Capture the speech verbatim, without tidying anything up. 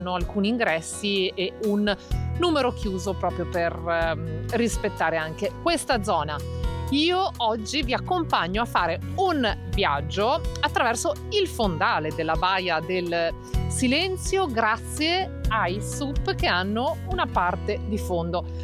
alcuni ingressi e un numero chiuso proprio per ehm, rispettare anche questa zona. Io oggi vi accompagno a fare un viaggio attraverso il fondale della Baia del Silenzio grazie ai S U P che hanno una parte di fondo.